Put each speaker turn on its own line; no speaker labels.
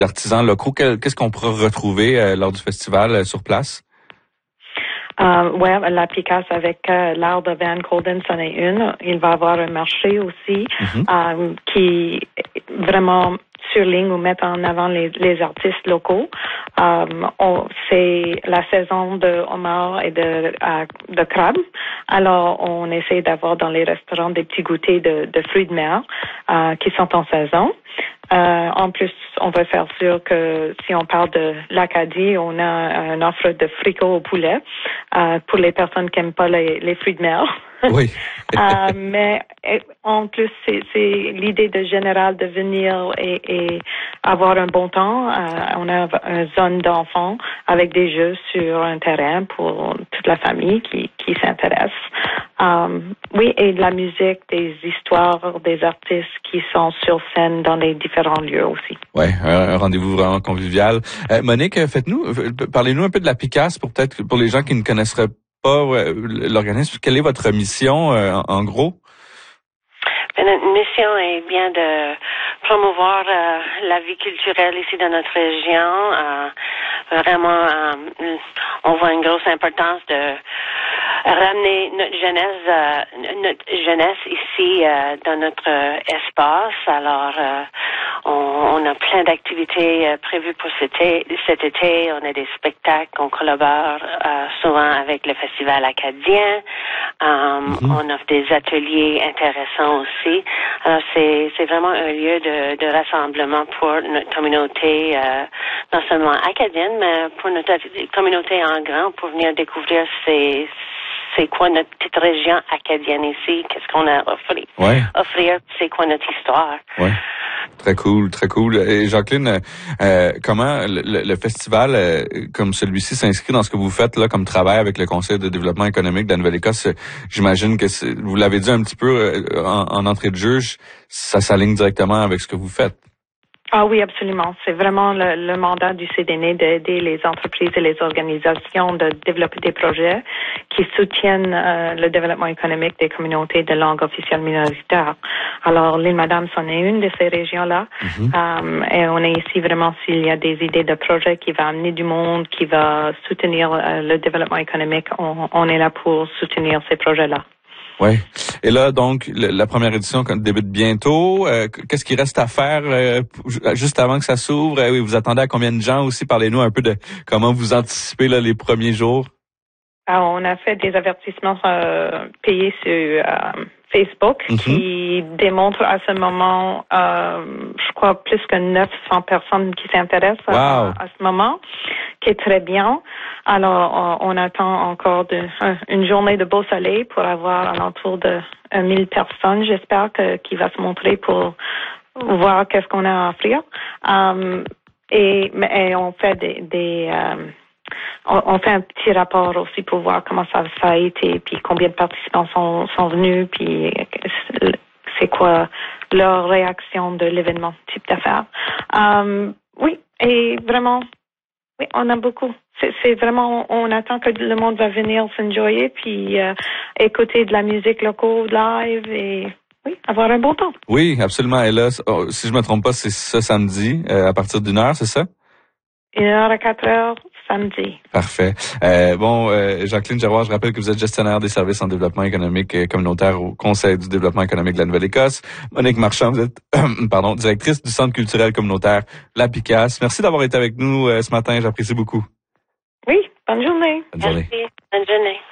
artisans locaux. Qu'est-ce qu'on pourra retrouver lors du festival sur place?
La Picasse avec l'art de Van Colden, c'en est une. Il va y avoir un marché aussi qui vraiment surligne ou met en avant les artistes locaux. C'est la saison de homards et de crabes. Alors, on essaie d'avoir dans les restaurants des petits goûters de fruits de mer qui sont en saison. En plus, on va faire sûr que si on parle de l'Acadie, on a une offre de fricot au poulet pour les personnes qui n'aiment pas les fruits de mer.
Oui.
Mais en plus, c'est l'idée de général de venir et avoir un bon temps. On a une zone d'enfants avec des jeux sur un terrain pour toute la famille qui s'intéresse. Oui, et de la musique, des histoires, des artistes qui sont sur scène dans les différents lieux aussi.
Oui, un rendez-vous vraiment convivial. Monique, parlez-nous un peu de la Picasse pour les gens qui ne connaisseraient pas l'organisme. Quelle est votre mission en gros?
Notre mission est bien de promouvoir la vie culturelle ici dans notre région. Vraiment, on voit une grosse importance de ramener notre jeunesse ici dans notre espace. Alors, on a plein d'activités prévues pour cet été. On a des spectacles, on collabore souvent avec le Festival acadien. On offre des ateliers intéressants aussi. Alors, c'est vraiment un lieu de rassemblement pour notre communauté, non seulement acadienne, mais pour notre communauté en grand, pour venir découvrir c'est quoi notre petite région acadienne ici, qu'est-ce qu'on a à offrir, c'est quoi notre histoire.
Ouais. Très cool, très cool. Et Jacqueline, comment le festival comme celui-ci s'inscrit dans ce que vous faites là comme travail avec le Conseil de développement économique de la Nouvelle-Écosse? J'imagine que vous l'avez dit un petit peu en entrée de jeu, ça s'aligne directement avec ce que vous faites.
Ah oui, absolument. C'est vraiment le mandat du CDN d'aider les entreprises et les organisations de développer des projets qui soutiennent le développement économique des communautés de langue officielle minoritaire. Alors, l'île Madame, c'en est une de ces régions-là. Et on est ici vraiment s'il y a des idées de projets qui va amener du monde, qui va soutenir le développement économique. On est là pour soutenir ces projets-là.
Oui. Et là, donc, la première édition débute bientôt. Qu'est-ce qu'il reste à faire juste avant que ça s'ouvre? Oui, vous attendez à combien de gens aussi? Parlez-nous un peu de comment vous anticipez là, les premiers jours.
Alors, on a fait des avertissements payés sur Facebook qui démontrent à ce moment, je crois, plus que 900 personnes qui s'intéressent à ce moment, qui est très bien. Alors, on attend encore une journée de beau soleil pour avoir alentour de 1000 personnes, j'espère, qui va se montrer pour voir qu'est-ce qu'on a à offrir. Et on fait on fait un petit rapport aussi pour voir comment ça a été, puis combien de participants sont venus, puis c'est quoi leur réaction de l'événement, type d'affaires. Oui, et vraiment, oui, on a beaucoup. C'est vraiment, on attend que le monde va venir s'enjoyer, puis écouter de la musique locale live et oui, avoir un bon temps.
Oui, absolument. Et là, si je me trompe pas, c'est ce samedi, à partir d'1h, c'est ça?
1h à 4h, samedi.
Parfait. Jacqueline Giroir, je rappelle que vous êtes gestionnaire des services en développement économique et communautaire au Conseil du développement économique de la Nouvelle-Écosse. Monique Marchand, vous êtes directrice du Centre culturel communautaire La Picasse. Merci d'avoir été avec nous ce matin, j'apprécie beaucoup.
Oui, bonne journée.
Bonne journée.
Merci, bonne journée.